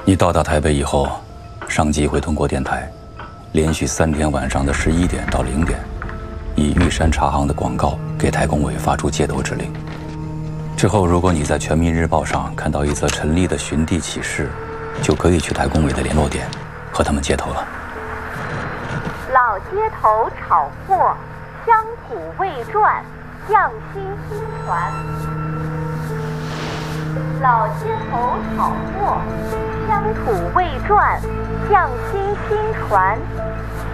你到达台北以后，上级会通过电台，连续3天晚上的11点到0点，以玉山茶行的广告给台工委发出戒斗指令。之后，如果你在《全民日报》上看到一则陈丽的寻地启事，就可以去台工委的联络点，和他们接头了。 老街头炒货，乡土未传，匠心新传。老街头炒货，乡土未传，匠心新传。